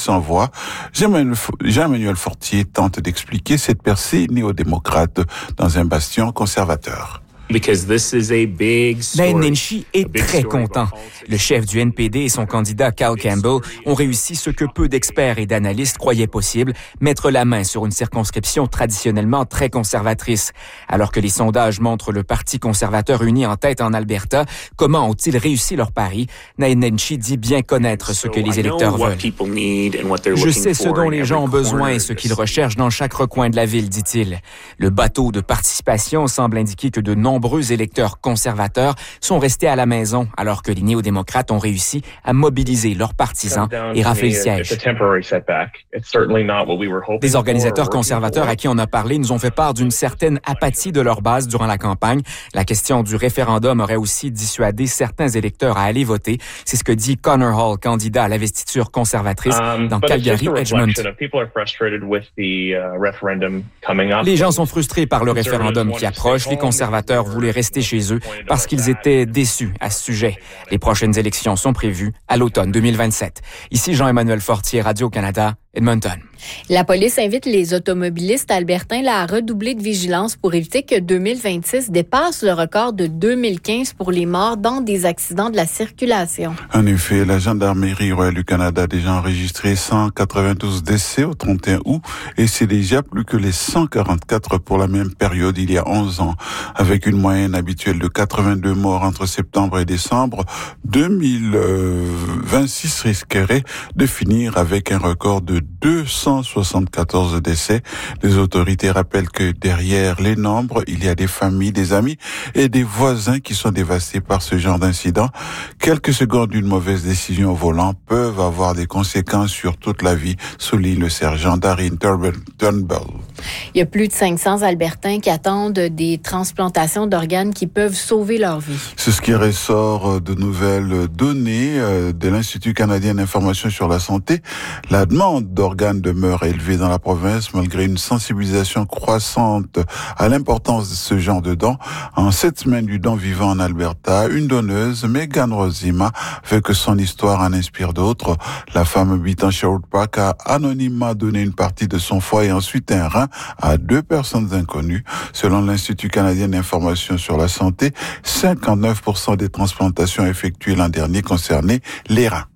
sans voix. Jean-Emmanuel Fortier tente d'expliquer cette percée néo-démocrate dans un bastion conservateur. Naheed Nenshi est très content. Le chef du NPD et son candidat Cal Campbell ont réussi ce que peu d'experts et d'analystes croyaient possible, mettre la main sur une circonscription traditionnellement très conservatrice. Alors que les sondages montrent le Parti conservateur uni en tête en Alberta, comment ont-ils réussi leur pari? Naheed Nenshi dit bien connaître ce que les électeurs veulent. Je sais ce dont les gens ont besoin et ce qu'ils recherchent dans chaque recoin de la ville, dit-il. Le bateau de participation semble indiquer que de nombreux électeurs conservateurs sont restés à la maison alors que les néo-démocrates ont réussi à mobiliser leurs partisans et rafler le siège. Des organisateurs conservateurs à qui on a parlé nous ont fait part d'une certaine apathie de leur base durant la campagne. La question du référendum aurait aussi dissuadé certains électeurs à aller voter. C'est ce que dit Connor Hall, candidat à l'investiture conservatrice dans Calgary-Edgemont. Les gens sont frustrés par le référendum qui approche. Les conservateurs voulaient rester chez eux parce qu'ils étaient déçus à ce sujet. Les prochaines élections sont prévues à l'automne 2027. Ici Jean-Emmanuel Fortier, Radio-Canada, Edmonton. La police invite les automobilistes albertains à redoubler de vigilance pour éviter que 2026 dépasse le record de 2015 pour les morts dans des accidents de la circulation. En effet, la Gendarmerie royale du Canada a déjà enregistré 192 décès au 31 août et c'est déjà plus que les 144 pour la même période il y a 11 ans. Avec une moyenne habituelle de 82 morts entre septembre et décembre, 2026 risquerait de finir avec un record de 274 décès. Les autorités rappellent que derrière les nombres, il y a des familles, des amis et des voisins qui sont dévastés par ce genre d'incident. Quelques secondes d'une mauvaise décision au volant peuvent avoir des conséquences sur toute la vie, souligne le sergent Darren Turnbull. Il y a plus de 500 Albertains qui attendent des transplantations d'organes qui peuvent sauver leur vie. C'est ce qui ressort de nouvelles données de l'Institut canadien d'information sur la santé. La demande d'organes demeure élevée dans la province malgré une sensibilisation croissante à l'importance de ce genre de dons. En cette semaine du don vivant en Alberta, une donneuse, Megan Rosima, veut que son histoire en inspire d'autres. La femme habitant Sherwood Park a anonymement donné une partie de son foie et ensuite un rein à 2 personnes inconnues. Selon l'Institut canadien d'information sur la santé, 59% des transplantations effectuées l'an dernier concernaient les reins.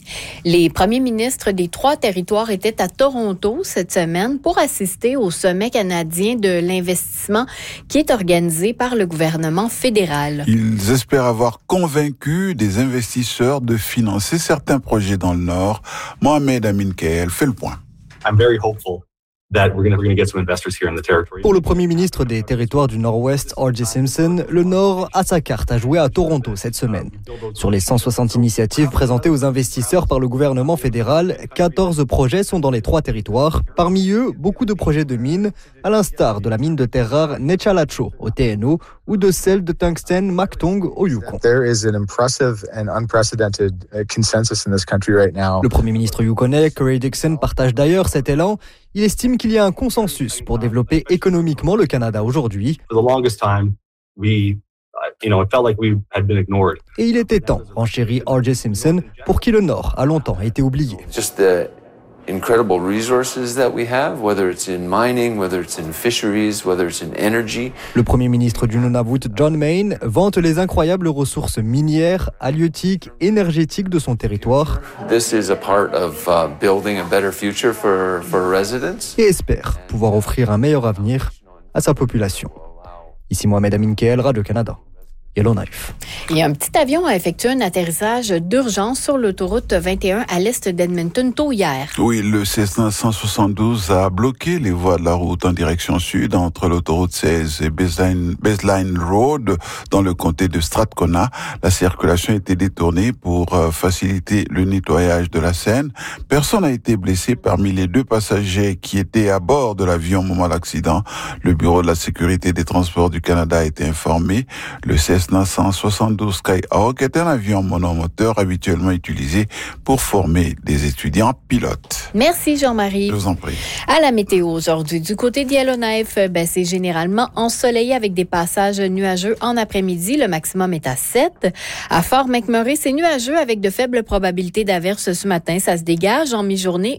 Les premiers ministres des 3 territoires étaient à Toronto cette semaine pour assister au sommet canadien de l'investissement qui est organisé par le gouvernement fédéral. Ils espèrent avoir convaincu des investisseurs de financer certains projets dans le Nord. Mohamed Amin Kael fait le point. I'm very hopeful that we're going to get some investors here in the territory. Pour le premier ministre des territoires du Nord-Ouest, R.J. Simpson, le Nord a sa carte à jouer à Toronto cette semaine. Sur les 160 initiatives présentées aux investisseurs par le gouvernement fédéral, 14 projets sont dans les 3 territoires. Parmi eux, beaucoup de projets de mines, à l'instar de la mine de terre rare Nechalacho au TNO ou de celle de tungstène Mactung au Yukon. There is an impressive and unprecedented consensus in this country right now. Le premier ministre yukonnais, Curry Dixon, partage d'ailleurs cet élan. Il estime qu'il y a un consensus pour développer économiquement le Canada aujourd'hui. For the longest time, it felt like we had been ignored. Et il était temps, renchérit R.J. Simpson, pour qui le Nord a longtemps été oublié. Just the incredible resources that we have, whether it's in mining, whether it's in fisheries, whether it's in energy. Le premier ministre du Nunavut, John Mayne, vante les incroyables ressources minières, halieutiques, énergétiques de son territoire. This is a part of building a better future for residents. Et espère pouvoir offrir un meilleur avenir à sa population. Ici Mohamed Amin Kael, Radio-Canada. Yellowknife. Il y a un petit avion a effectué un atterrissage d'urgence sur l'autoroute 21 à l'est d'Edmonton tôt hier. Oui, le Cessna 172 a bloqué les voies de la route en direction sud entre l'autoroute 16 et Baseline Road dans le comté de Strathcona. La circulation a été détournée pour faciliter le nettoyage de la Seine. Personne n'a été blessé parmi les 2 passagers qui étaient à bord de l'avion au moment de l'accident. Le Bureau de la sécurité des transports du Canada a été informé. Le Cessna 172 Skyhawk est un avion monomoteur habituellement utilisé pour former des étudiants pilotes. Merci Jean-Marie. Je vous en prie. À la météo aujourd'hui, du côté de Yellowknife, c'est généralement ensoleillé avec des passages nuageux en après-midi. Le maximum est à 7. À Fort McMurray, c'est nuageux avec de faibles probabilités d'averses ce matin. Ça se dégage en mi-journée